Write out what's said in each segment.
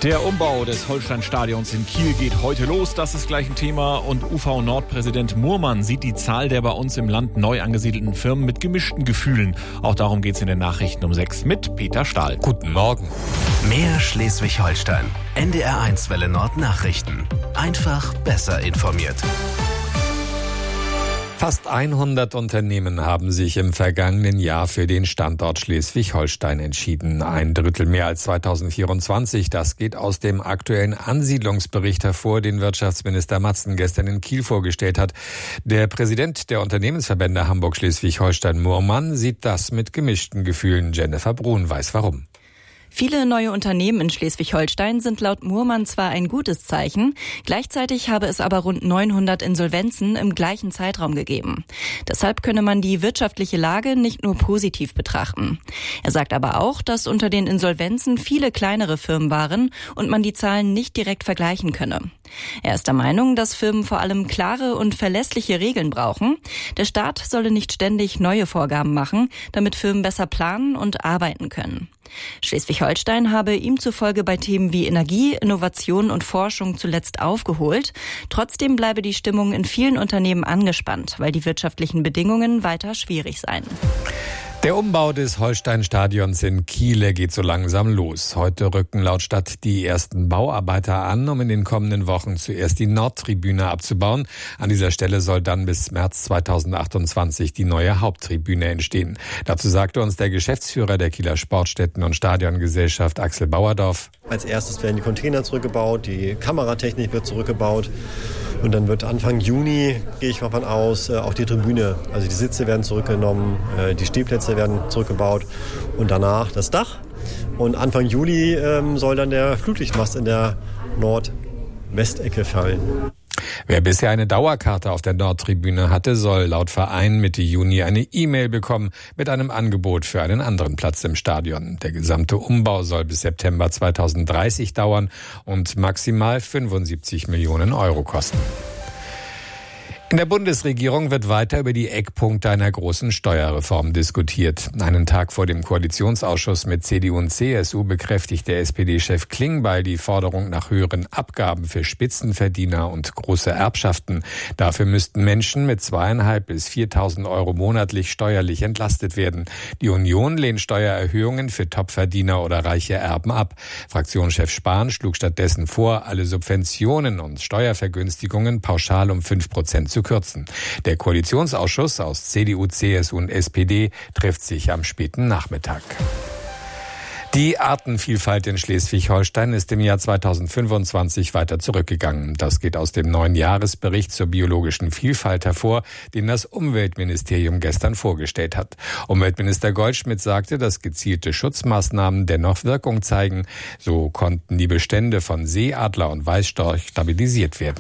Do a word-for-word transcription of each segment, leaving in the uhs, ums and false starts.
Der Umbau des Holstein-Stadions in Kiel geht heute los. Das ist gleich ein Thema. Und U V-Nord-Präsident Murmann sieht die Zahl der bei uns im Land neu angesiedelten Firmen mit gemischten Gefühlen. Auch darum geht es in den Nachrichten um sechs mit Peter Stahl. Guten Morgen. Mehr Schleswig-Holstein. N D R eins Welle Nord Nachrichten. Einfach besser informiert. Fast hundert Unternehmen haben sich im vergangenen Jahr für den Standort Schleswig-Holstein entschieden. Ein Drittel mehr als zweitausendvierundzwanzig. Das geht aus dem aktuellen Ansiedlungsbericht hervor, den Wirtschaftsminister Matzen gestern in Kiel vorgestellt hat. Der Präsident der Unternehmensverbände Hamburg-Schleswig-Holstein Murmann sieht das mit gemischten Gefühlen. Jennifer Brun weiß warum. Viele neue Unternehmen in Schleswig-Holstein sind laut Murmann zwar ein gutes Zeichen, gleichzeitig habe es aber rund neunhundert Insolvenzen im gleichen Zeitraum gegeben. Deshalb könne man die wirtschaftliche Lage nicht nur positiv betrachten. Er sagt aber auch, dass unter den Insolvenzen viele kleinere Firmen waren und man die Zahlen nicht direkt vergleichen könne. Er ist der Meinung, dass Firmen vor allem klare und verlässliche Regeln brauchen. Der Staat solle nicht ständig neue Vorgaben machen, damit Firmen besser planen und arbeiten können. Schleswig-Holstein habe ihm zufolge bei Themen wie Energie, Innovation und Forschung zuletzt aufgeholt. Trotzdem bleibe die Stimmung in vielen Unternehmen angespannt, weil die wirtschaftlichen Bedingungen weiter schwierig seien. Der Umbau des Holstein-Stadions in Kiel geht so langsam los. Heute rücken laut Stadt die ersten Bauarbeiter an, um in den kommenden Wochen zuerst die Nordtribüne abzubauen. An dieser Stelle soll dann bis März zweitausendachtundzwanzig die neue Haupttribüne entstehen. Dazu sagte uns der Geschäftsführer der Kieler Sportstätten- und Stadiongesellschaft Axel Bauerdorf. Als erstes werden die Container zurückgebaut, die Kameratechnik wird zurückgebaut. Und dann wird Anfang Juni, gehe ich mal von aus, auch die Tribüne, also die Sitze werden zurückgenommen, die Stehplätze werden zurückgebaut und danach das Dach. Und Anfang Juli ähm, soll dann der Flutlichtmast in der Nordwestecke fallen. Wer bisher eine Dauerkarte auf der Nordtribüne hatte, soll laut Verein Mitte Juni eine E-Mail bekommen mit einem Angebot für einen anderen Platz im Stadion. Der gesamte Umbau soll bis September zweitausenddreißig dauern und maximal fünfundsiebzig Millionen Euro kosten. In der Bundesregierung wird weiter über die Eckpunkte einer großen Steuerreform diskutiert. Einen Tag vor dem Koalitionsausschuss mit C D U und C S U bekräftigte S P D-Chef Klingbeil die Forderung nach höheren Abgaben für Spitzenverdiener und große Erbschaften. Dafür müssten Menschen mit zweieinhalb bis viertausend Euro monatlich steuerlich entlastet werden. Die Union lehnt Steuererhöhungen für Topverdiener oder reiche Erben ab. Fraktionschef Spahn schlug stattdessen vor, alle Subventionen und Steuervergünstigungen pauschal um fünf Prozent zu kürzen. Der Koalitionsausschuss aus C D U, C S U und S P D trifft sich am späten Nachmittag. Die Artenvielfalt in Schleswig-Holstein ist im Jahr zweitausendfünfundzwanzig weiter zurückgegangen. Das geht aus dem neuen Jahresbericht zur biologischen Vielfalt hervor, den das Umweltministerium gestern vorgestellt hat. Umweltminister Goldschmidt sagte, dass gezielte Schutzmaßnahmen dennoch Wirkung zeigen. So konnten die Bestände von Seeadler und Weißstorch stabilisiert werden.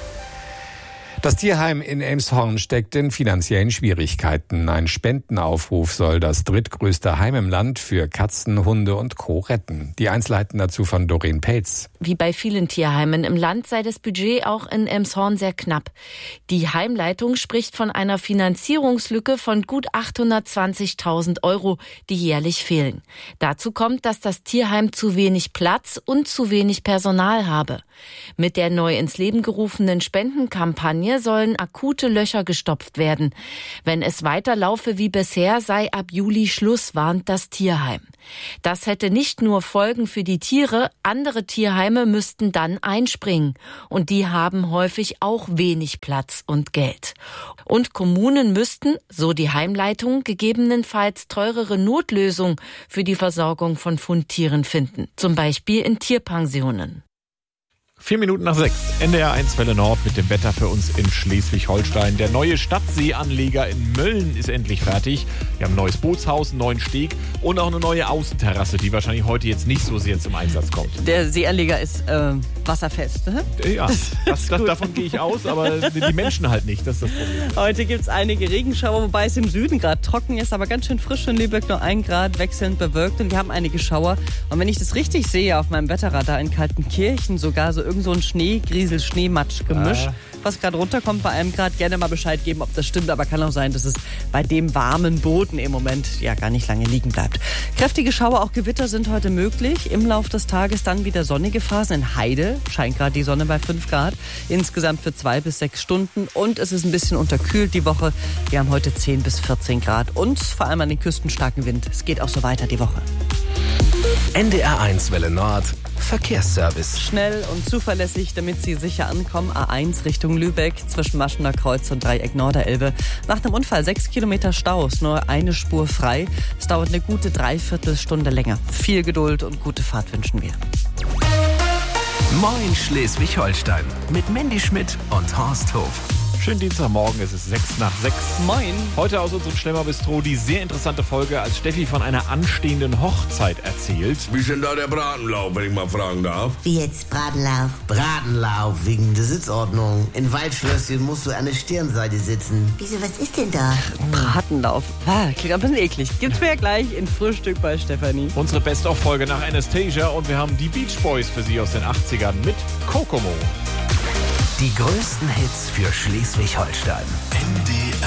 Das Tierheim in Elmshorn steckt in finanziellen Schwierigkeiten. Ein Spendenaufruf soll das drittgrößte Heim im Land für Katzen, Hunde und Co. retten. Die Einzelheiten dazu von Doreen Pelz. Wie bei vielen Tierheimen im Land sei das Budget auch in Elmshorn sehr knapp. Die Heimleitung spricht von einer Finanzierungslücke von gut achthundertzwanzigtausend Euro, die jährlich fehlen. Dazu kommt, dass das Tierheim zu wenig Platz und zu wenig Personal habe. Mit der neu ins Leben gerufenen Spendenkampagne sollen akute Löcher gestopft werden. Wenn es weiterlaufe wie bisher, sei ab Juli Schluss, warnt das Tierheim. Das hätte nicht nur Folgen für die Tiere, andere Tierheime müssten dann einspringen. Und die haben häufig auch wenig Platz und Geld. Und Kommunen müssten, so die Heimleitung, gegebenenfalls teurere Notlösungen für die Versorgung von Fundtieren finden. Zum Beispiel in Tierpensionen. Vier Minuten nach sechs. N D R eins Welle Nord mit dem Wetter für uns in Schleswig-Holstein. Der neue Stadtseeanleger in Mölln ist endlich fertig. Wir haben ein neues Bootshaus, einen neuen Steg und auch eine neue Außenterrasse, die wahrscheinlich heute jetzt nicht so sehr zum Einsatz kommt. Der Seeanleger ist äh, wasserfest, ne? Ja, das, das, das, davon gehe ich aus, aber die Menschen halt nicht. Das ist das Problem. Heute gibt es einige Regenschauer, wobei es im Süden gerade trocken ist, aber ganz schön frisch in Lübeck, nur ein Grad wechselnd bewölkt und wir haben einige Schauer. Und wenn ich das richtig sehe auf meinem Wetterradar in Kaltenkirchen sogar so irgend so ein Schneegriesel, Schneematsch-Gemisch, Ah. was gerade runterkommt bei einem Grad. Gerne mal Bescheid geben, ob das stimmt, aber kann auch sein, dass es bei dem warmen Boden im Moment ja gar nicht lange liegen bleibt. Kräftige Schauer, auch Gewitter sind heute möglich. Im Laufe des Tages dann wieder sonnige Phasen. In Heide scheint gerade die Sonne bei fünf Grad. Insgesamt für zwei bis sechs Stunden. Und es ist ein bisschen unterkühlt die Woche. Wir haben heute zehn bis vierzehn Grad. Und vor allem an den Küsten starken Wind. Es geht auch so weiter die Woche. N D R eins Welle Nord. Verkehrsservice. Schnell und zuverlässig, damit Sie sicher ankommen. A eins Richtung Lübeck zwischen Maschener Kreuz und Dreieck Norderelbe. Nach dem Unfall sechs Kilometer Staus, nur eine Spur frei. Es dauert eine gute Dreiviertelstunde länger. Viel Geduld und gute Fahrt wünschen wir. Moin Schleswig-Holstein. Mit Mandy Schmidt und Horst Hof. Schönen Dienstagmorgen, es ist sechs nach sechs. Moin. Heute aus unserem Schlemmer-Bistro die sehr interessante Folge, als Steffi von einer anstehenden Hochzeit erzählt. Wie ist denn da der Bratenlauf, wenn ich mal fragen darf? Wie jetzt Bratenlauf? Bratenlauf wegen der Sitzordnung. In Waldschlösschen musst du an der Stirnseite sitzen. Wieso, was ist denn da? Bratenlauf. Ah, klingt ein bisschen eklig. Gibt's mir ja gleich in Frühstück bei Stefanie. Unsere Best-of-Folge nach Anastasia und wir haben die Beach Boys für Sie aus den achtzigern mit Kokomo. Die größten Hits für Schleswig-Holstein. N D